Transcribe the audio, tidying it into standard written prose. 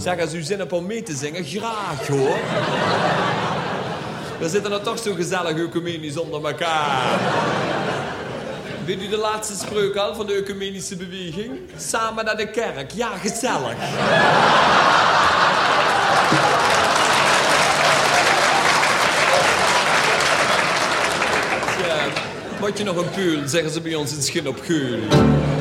Zeg, als u zin hebt om mee te zingen, graag hoor. We zitten er toch zo gezellig ecumenisch onder elkaar. Weet u de laatste spreuk al van de ecumenische beweging? Samen naar de kerk, ja, gezellig. Ja, moet je nog een peul, zeggen ze bij ons in Schin op Geul.